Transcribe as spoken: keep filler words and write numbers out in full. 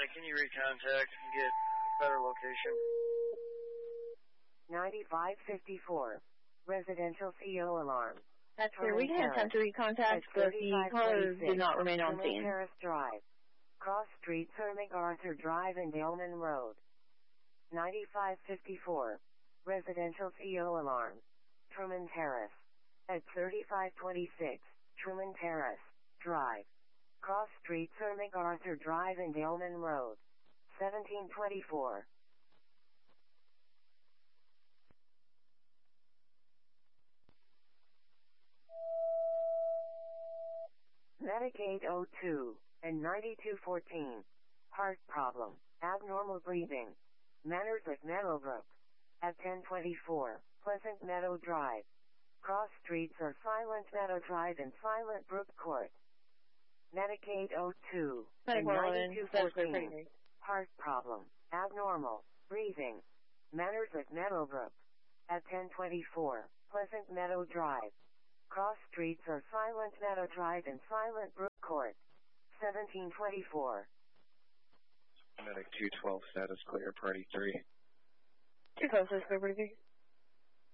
Medic, can you recontact and get a better location? ninety-five fifty-four. Residential C O alarm. That's clear. We can attempt to recontact, but the caller did not remain on scene. Terrace Drive. Cross Street, Sir MacArthur Drive and Daleman Road. ninety-five fifty-four. Residential C O alarm. Truman Terrace. At thirty-five twenty-six, Truman Terrace Drive. Cross Street, Sir MacArthur Drive and Daleman Road. seventeen twenty-four. Medic eight oh two and ninety-two fourteen. Heart problem. Abnormal breathing. Manners at Meadowbrook. At ten twenty-four, Pleasant Meadow Drive. Cross streets are Silent Meadow Drive and Silent Brook Court. Medic eight oh two and ninety-two fourteen. Heart problem. Abnormal breathing. Manners at Meadowbrook. At ten twenty-four, Pleasant Meadow Drive. Cross streets are Silent Meadow Drive and Silent Brook Court. seventeen twenty-four. Medic two twelve, status clear, party three. two twelve, status clear, party three.